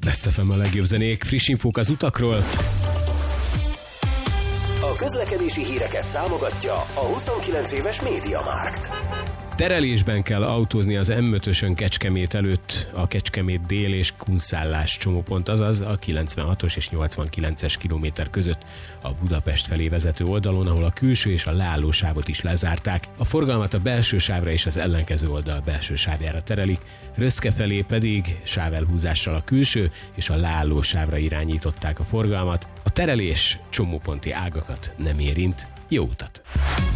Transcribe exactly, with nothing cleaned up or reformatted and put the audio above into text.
Best ef em a legjobb zenék, friss infók az utakról. A közlekedési híreket támogatja a huszonkilenc éves MediaMarkt. Terelésben kell autózni az em ötösön Kecskemét előtt, a Kecskemét dél és Kunszállás csomópont, azaz a kilencvenhatos és nyolcvankilences kilométer között a Budapest felé vezető oldalon, ahol a külső és a leálló sávot is lezárták. A forgalmat a belső sávra és az ellenkező oldal belső sávjára terelik, Röszke felé pedig sávelhúzással a külső és a leálló sávra irányították a forgalmat. A terelés csomóponti ágakat nem érint. Jó utat!